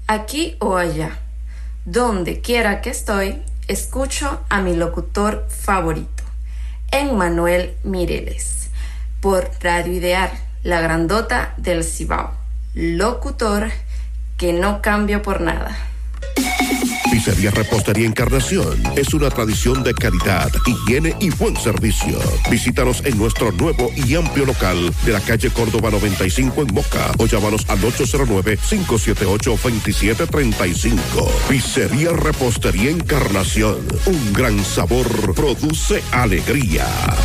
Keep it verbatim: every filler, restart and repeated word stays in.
aquí o allá. Donde quiera que estoy, escucho a mi locutor favorito, Emmanuel Mireles, por Radio Ideal, la grandota del Cibao. Locutor que no cambio por nada. Pizzería Repostería Encarnación es una tradición de calidad, higiene y buen servicio. Visítanos en nuestro nuevo y amplio local de la calle Córdoba noventa y cinco en Moca o llámanos al ocho cero nueve, cinco siete ocho, dos siete tres cinco. Pizzería Repostería Encarnación, un gran sabor produce alegría.